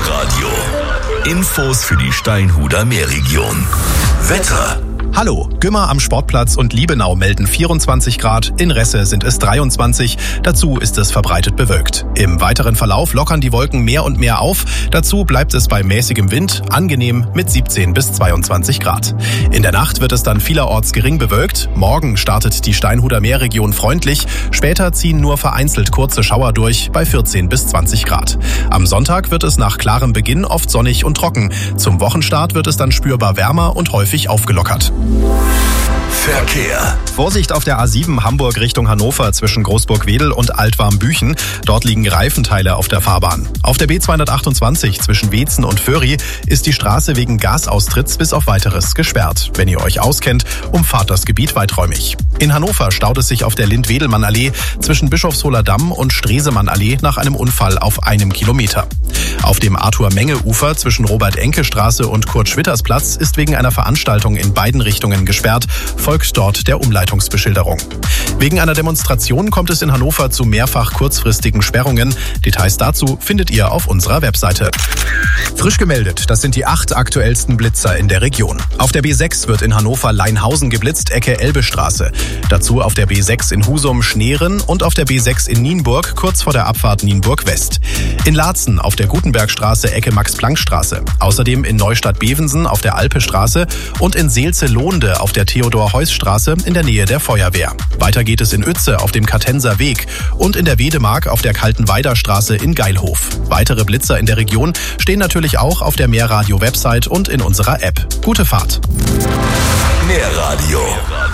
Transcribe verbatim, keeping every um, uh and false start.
Meerradio. Infos für die Steinhuder Meerregion. Wetter. Hallo, Gümmer am Sportplatz und Liebenau melden vierundzwanzig Grad, in Resse sind es dreiundzwanzig, dazu ist es verbreitet bewölkt. Im weiteren Verlauf lockern die Wolken mehr und mehr auf, dazu bleibt es bei mäßigem Wind, angenehm mit siebzehn bis zweiundzwanzig Grad. In der Nacht wird es dann vielerorts gering bewölkt, morgen startet die Steinhuder Meerregion freundlich, später ziehen nur vereinzelt kurze Schauer durch bei vierzehn bis zwanzig Grad. Am Sonntag wird es nach klarem Beginn oft sonnig und trocken, zum Wochenstart wird es dann spürbar wärmer und häufig aufgelockert. Verkehr. Vorsicht auf der A sieben Hamburg Richtung Hannover zwischen Großburg-Wedel und Altwarmbüchen. Dort liegen Reifenteile auf der Fahrbahn. Auf der B zweihundertachtundzwanzig zwischen Weetzen und Föhri ist die Straße wegen Gasaustritts bis auf Weiteres gesperrt. Wenn ihr euch auskennt, umfahrt das Gebiet weiträumig. In Hannover staut es sich auf der Lind-Wedelmann-Allee zwischen Bischofsholer Damm und Stresemann-Allee nach einem Unfall auf einem Kilometer. Auf dem Arthur-Menge-Ufer zwischen Robert-Enke-Straße und Kurt-Schwitters-Platz ist wegen einer Veranstaltung in beiden Richtungen gesperrt, folgt dort der Umleitungsbeschilderung. Wegen einer Demonstration kommt es in Hannover zu mehrfach kurzfristigen Sperrungen. Details dazu findet ihr auf unserer Webseite. Frisch gemeldet, das sind die acht aktuellsten Blitzer in der Region. Auf der B sechs wird in Hannover Leinhausen geblitzt, Ecke Elbestraße. Dazu auf der B sechs in Husum Schneeren und auf der B sechs in Nienburg, kurz vor der Abfahrt Nienburg West. In Laatzen auf der Gutenbergstraße, Ecke Max-Planck-Straße. Außerdem in Neustadt-Bevensen auf der Alpestraße und in Seelze-Lohnde auf der Theodor-Heuss-Straße in der Nähe der Feuerwehr. Weiter geht es in Uetze auf dem Kartenser Weg und in der Wedemark auf der Kaltenweider Straße in Geilhof. Weitere Blitzer in der Region stehen natürlich auch auf der Meerradio-Website und in unserer App. Gute Fahrt! Meerradio.